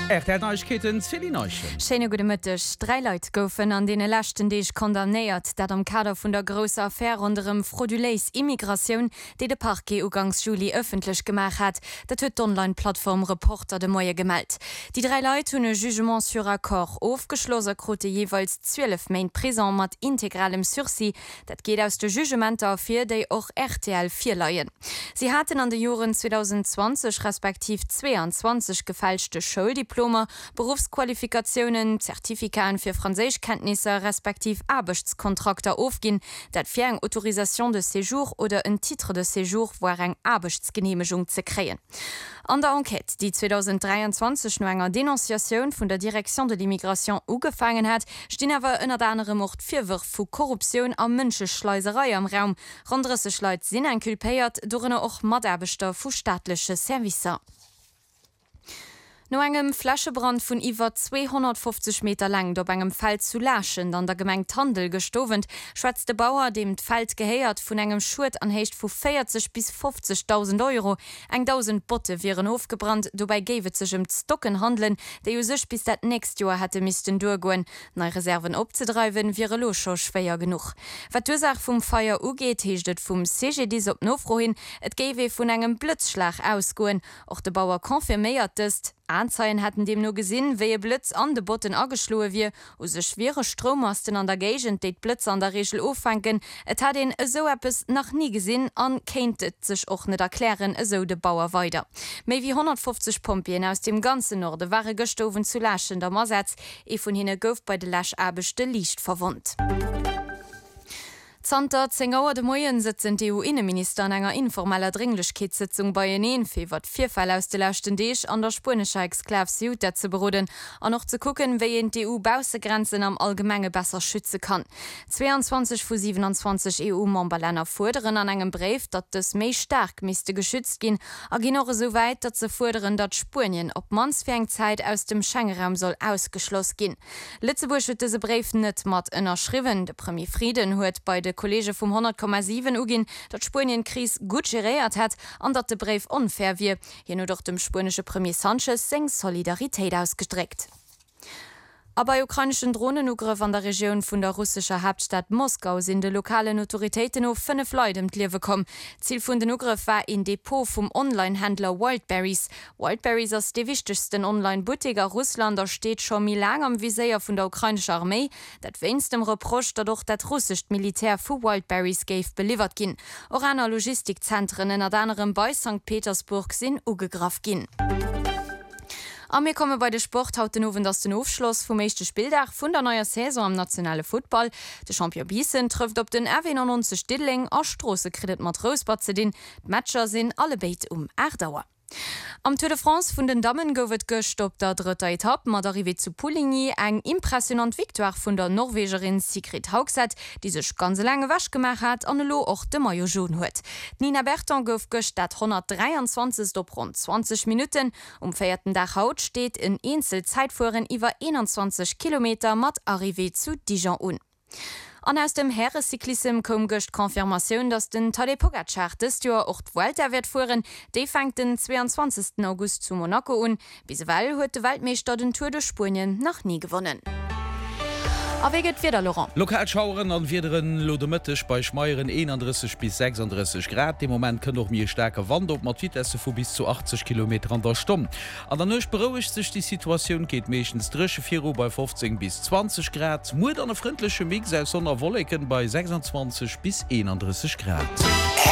Neuigkeiten Celineuchen. Schöne gute Mittag. 3 Leute goufen an den letzten Dich kondamniert, dat am Kader vun der grossen Affäre unter frauduleis Immigration, die de Parquet ugangs Juli öffentlich gemacht hat, dat huet Online-Plattform Reporter de Moie gemeldet. Die 3 Leute hun Jugement sur Accord aufgeschlossen krote jeweils 12 Main Prison mat integralem Sursis. Dat geht aus de Jugementer fir déi och RTL 4 leiien. Sie hatten an de Joren 2020 respektiv 22 gefälschte Schuldiplome, Berufsqualifikationen, Zertifikaten für Französischkenntnisse respektiv Arbeitskontrakte aufgehen, dat für eine Autorisation de Séjour oder ein Titre de Séjour war eine Arbeitsgenehmigung zu kriegen. An der Enquete, die 2023 nur einer Denunziation von der Direction de l'Immigration angefangen hat, stehen aber unter anderem auch 4 Vorwürfe von Korruption und Menschenschleuserei am Raum. Rund 30 Leute sind inculpiert, darunter auch Mitarbeiter von staatlichen Services. No engem Flaschebrand vun iwwer 250 Meter lang op engem Fall zu Laschen an der Gemeinde Tandel gestovent, schwätzt de Bauer dem d'Feld geheiert vun engem Schut an Hecht vu 40 bis 50.000 Euro. 1000 Botte wären aufgebrannt, dobei gewe sech Stocken handeln, déi sech bis dat näst Joer hätte misisten durchgoen. Nei Reserven opzedreiwen wäre locher schwéier genug. Wat d'Ursach vum Feier ugeet, heeschtet vum CGD op Nofro hin, et gewe vun engem Blitzschlag ausgoen. Och de Bauer konfirméiert ist, Anzeigen hatten dem nur gesinn, wie Blitz an de Botten angeschlagen wie, aus se schwere Strommasten an der Gegend, die Blitz an der Regel auffangen. Et hat den so etwas noch nie gesinn, an kennt sich auch nicht erklären, so de Bauer weiter. Mehr wie 150 Pumpien aus dem ganzen Norden waren gestoven zu Laschen der Masatz, von ihnen gouf bei de Laschabeste Licht verwundt. Zter 10 Uhr de Moien sitzen die EU-Innenminister an enger informeller Dringlichkeitssitzung bei Jenen fir wat 4 Fälle aus de lachten Deeg an der spanischer Exklav Ceuta zu beroden, an noch zu gucken, wie die EU-Bausegrenzen am Allgemenge besser schützen kann. 22 von 27 EU-Memberländer fordern an engem Brief, dat das méi stark müsste geschützt gin, a gin noch so weit, dat ze fordern, dat Spanien op Mansfängzeit aus dem Schengenraum soll ausgeschlossen gin. Lützeburg huet diese Brief net mat ënnerschriwen. De Premier Frieden huet bei de Kollege vom 100,7 ugin, dat Spanien Kris gut geriert hat, an dat de Brief unfair wie. Hier nur durch dem spanische Premier Sanchez seng Solidarität ausgestreckt. Aber bei ukrainischen Drohnenangriff an der Region von der russischen Hauptstadt Moskau sind die lokalen Autoritäten auf 5 Leute ums Leben gekommen. Ziel von den Angriff war ein Depot vom Online-Händler Wildberries. Wildberries ist die wichtigsten Online-Boutique Russland, steht schon mal lange am Visier von der ukrainischen Armee. Das wenigste im Reproche dadurch, dass russische Militär für Wildberries beliefert ging. Auch an Logistikzentren in anderem bei St. Petersburg sind angegriffen gehen. Wir kommen bei der Sport haut den Ofen das den Aufschluss vom nächsten Spieltag von der neuen Saison am nationalen Football. Der Champion Biesen trifft auf den RW99 Stilling aus Strassenkredit mit Rosbad zu den. Die Matcher sind alle beide 8 Uhr. Am Tour de France vun den Damen gowet gëcht op der 3. Etappe mat arrivé zu Pouligny eng impressionant Victoire vun der Norwegerin Sigrid Haugseth, die sech ganz lange wasch gemacht hat an lo och de Maillot jaune huet. Nina Berton gouf gëcht dat 123 op rund 20 Minuten. Um 4. Dach haut steht in Einzelzeitfuhren iwwer 21 Kilometer mat arrivé zu Dijon un. An aus dem Heerescyklism kom gëcht Konfirmationun, dats den Tadej Pogačar des Jahr och d'Vuelta wird fuhren. Dei fängt den 22. August zu Monaco un. Biseweill huet de Weltmeister den Tour de Spanien noch nie gewonnen. Aweget wieder Laurent. Lokalschaueren an wiederen Lodometisch bei Schmeieren 31 bis 36 Grad. Dem Moment können noch mir stärker Wand op mat Vitesse vu bis zu 80 km an der Stunde. An der Nöch beruhigt sich die Situation, geht meistens 3 Uhr bei 15 bis 20 Grad. Mut an der freundliche Mix als Sonderwolken bei 26 bis 31 Grad.